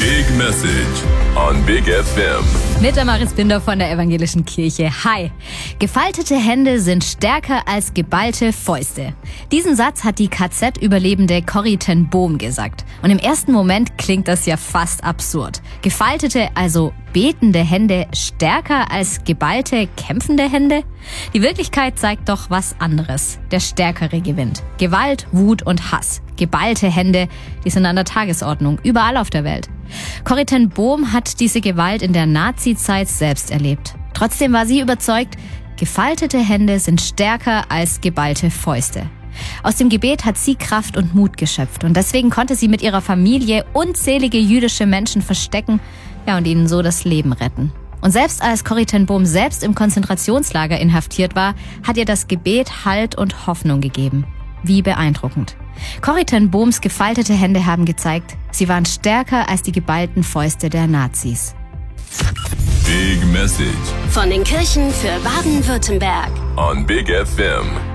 Big Message on Big FM. Mit der Maris Binder von der Evangelischen Kirche. Hi! Gefaltete Hände sind stärker als geballte Fäuste. Diesen Satz hat die KZ-Überlebende Corrie ten Boom gesagt. Und im ersten Moment klingt das ja fast absurd. Gefaltete, also betende Hände stärker als geballte, kämpfende Hände? Die Wirklichkeit zeigt doch was anderes. Der Stärkere gewinnt. Gewalt, Wut und Hass. Geballte Hände, die sind an der Tagesordnung, überall auf der Welt. Corrie ten Boom hat diese Gewalt in der Nazi-Zeit selbst erlebt. Trotzdem war sie überzeugt, gefaltete Hände sind stärker als geballte Fäuste. Aus dem Gebet hat sie Kraft und Mut geschöpft und deswegen konnte sie mit ihrer Familie unzählige jüdische Menschen verstecken, und ihnen so das Leben retten. Und selbst als Corrie ten Boom selbst im Konzentrationslager inhaftiert war, hat ihr das Gebet Halt und Hoffnung gegeben. Wie beeindruckend. Corrie ten Booms gefaltete Hände haben gezeigt, sie waren stärker als die geballten Fäuste der Nazis. Big Message Von den Kirchen für Baden-Württemberg. on Big FM.